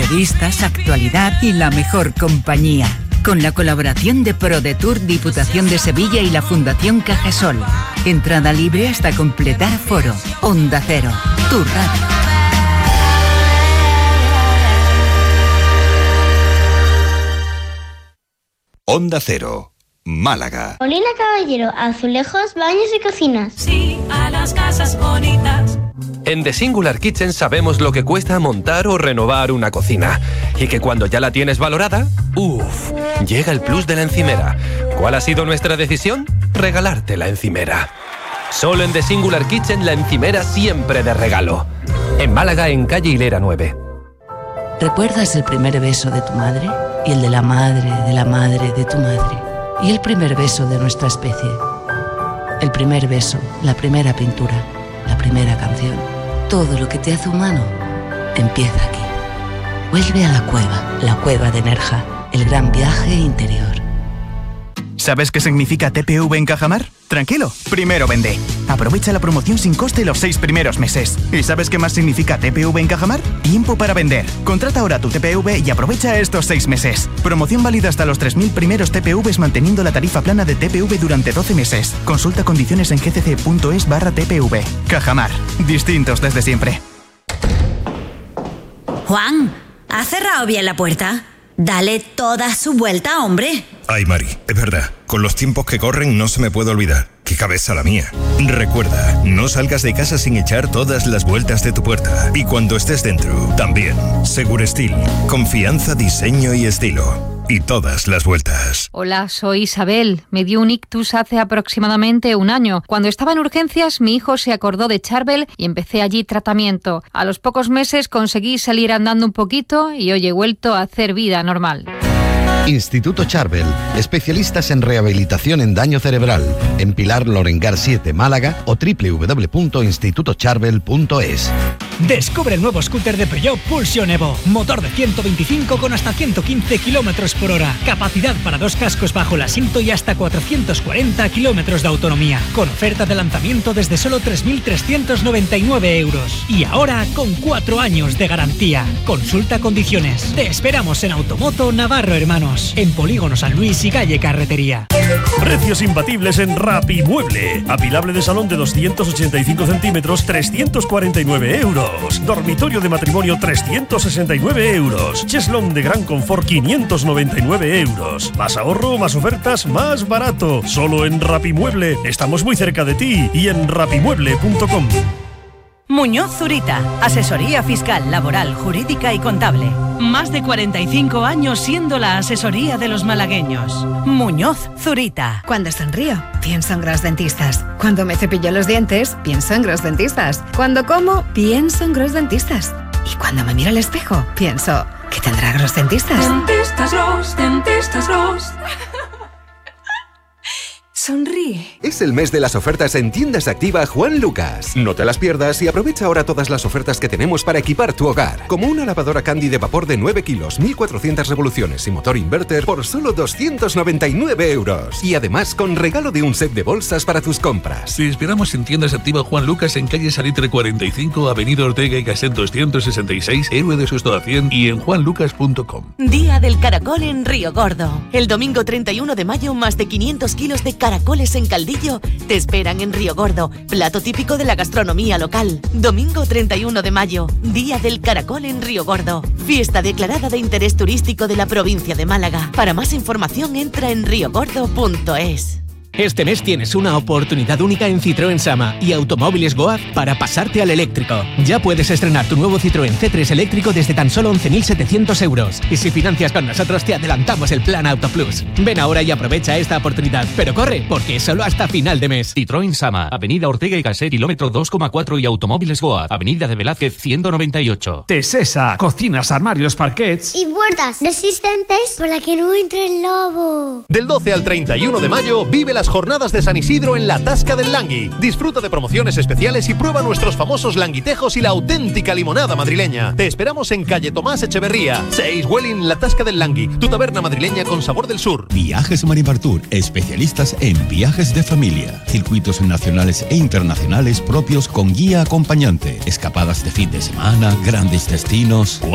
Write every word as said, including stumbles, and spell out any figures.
Entrevistas, actualidad y la mejor compañía. Con la colaboración de ProDetour, Diputación de Sevilla y la Fundación Cajasol. Entrada libre hasta completar aforo. Onda Cero, tu radio. Onda Cero, Málaga. Molina Caballero, azulejos, baños y cocinas. Sí, a las casas bonitas. En The Singular Kitchen sabemos lo que cuesta montar o renovar una cocina. Y que cuando ya la tienes valorada, ¡uff! Llega el plus de la encimera. ¿Cuál ha sido nuestra decisión? Regalarte la encimera. Solo en The Singular Kitchen la encimera siempre de regalo. En Málaga, en calle Hilera nueve. ¿Recuerdas el primer beso de tu madre? Y el de la madre de la madre de tu madre. Y el primer beso de nuestra especie. El primer beso, la primera pintura, la primera canción. Todo lo que te hace humano empieza aquí. Vuelve a la cueva, la cueva de Nerja, el gran viaje interior. ¿Sabes qué significa T P V en Cajamar? Tranquilo, primero vende. Aprovecha la promoción sin coste los seis primeros meses. ¿Y sabes qué más significa T P V en Cajamar? Tiempo para vender. Contrata ahora tu T P V y aprovecha estos seis meses. Promoción válida hasta los tres mil primeros T P Vs manteniendo la tarifa plana de T P V durante doce meses. Consulta condiciones en gcc.es barra T P V. Cajamar. Distintos desde siempre. Juan, ¿has cerrado bien la puerta? Dale toda su vuelta, hombre. Ay, Mari, es verdad. Con los tiempos que corren no se me puede olvidar. ¡Qué cabeza la mía! Recuerda, no salgas de casa sin echar todas las vueltas de tu puerta. Y cuando estés dentro, también. Segurestil. Confianza, diseño y estilo. Y todas las vueltas. Hola, soy Isabel. Me dio un ictus hace aproximadamente un año. Cuando estaba en urgencias, mi hijo se acordó de Charbel y empecé allí tratamiento. A los pocos meses conseguí salir andando un poquito y hoy he vuelto a hacer vida normal. Instituto Charbel, especialistas en rehabilitación en daño cerebral, en Pilar Lorengar siete, Málaga o doble u doble u doble u punto instituto charbel punto es. Descubre el nuevo scooter de Peugeot Pulsion Evo. Motor de ciento veinticinco con hasta ciento quince kilómetros por hora. Capacidad para dos cascos bajo el asiento y hasta cuatrocientos cuarenta kilómetros de autonomía. Con oferta de lanzamiento desde solo tres mil trescientos noventa y nueve euros. Y ahora con cuatro años de garantía. Consulta condiciones. Te esperamos en Automoto Navarro Hermanos. En Polígono San Luis y Calle Carretería. Precios imbatibles en Rapimueble. Apilable de salón de doscientos ochenta y cinco centímetros, trescientos cuarenta y nueve euros. Dormitorio de matrimonio, trescientos sesenta y nueve euros. Cheslón de gran confort, quinientos noventa y nueve euros. Más ahorro, más ofertas, más barato. Solo en Rapimueble. Estamos muy cerca de ti y en rapimueble punto com. Muñoz Zurita, asesoría fiscal, laboral, jurídica y contable. Más de cuarenta y cinco años siendo la asesoría de los malagueños. Muñoz Zurita. Cuando sonrío, pienso en Gros Dentistas. Cuando me cepillo los dientes, pienso en Gros Dentistas. Cuando como, pienso en Gros Dentistas. Y cuando me miro al espejo, pienso, ¿qué tendrá Gros Dentistas? Dentistas Gros, Dentistas Gros. Sonríe. Es el mes de las ofertas en Tiendas Activa Juan Lucas. No te las pierdas y aprovecha ahora todas las ofertas que tenemos para equipar tu hogar. Como una lavadora Candy de vapor de nueve kilos, mil cuatrocientas revoluciones y motor inverter por solo doscientos noventa y nueve euros. Y además con regalo de un set de bolsas para tus compras. Te esperamos en Tiendas Activa Juan Lucas en calle Salitre cuarenta y cinco, avenida Ortega y Gasset doscientos sesenta y seis, Héroe de Sosto a cien y en juan lucas punto com. Día del Caracol en Río Gordo. El domingo treinta y uno de mayo, más de quinientos kilos de caracoles en caldillo te esperan en Río Gordo, plato típico de la gastronomía local. Domingo treinta y uno de mayo, Día del Caracol en Río Gordo. Fiesta declarada de interés turístico de la provincia de Málaga. Para más información entra en río gordo punto es. Este mes tienes una oportunidad única en Citroën Sama y Automóviles Goaz para pasarte al eléctrico. Ya puedes estrenar tu nuevo Citroën C tres eléctrico desde tan solo once mil setecientos euros. Y si financias con nosotros te adelantamos el plan Auto Plus. Ven ahora y aprovecha esta oportunidad. Pero corre, porque es solo hasta final de mes. Citroën Sama, avenida Ortega y Gasset, kilómetro dos coma cuatro y Automóviles Goaz, avenida de Velázquez ciento noventa y ocho. Tesesa, cocinas, armarios, parquets y puertas resistentes para que no entre el lobo. Del doce al treinta y uno de mayo vive las jornadas de San Isidro en la Tasca del Langui. Disfruta de promociones especiales y prueba nuestros famosos languitejos y la auténtica limonada madrileña. Te esperamos en calle Tomás Echeverría, seis Welling, la Tasca del Langui, tu taberna madrileña con sabor del sur. Viajes Maripartour, especialistas en viajes de familia, circuitos nacionales e internacionales propios con guía acompañante, escapadas de fin de semana, grandes destinos.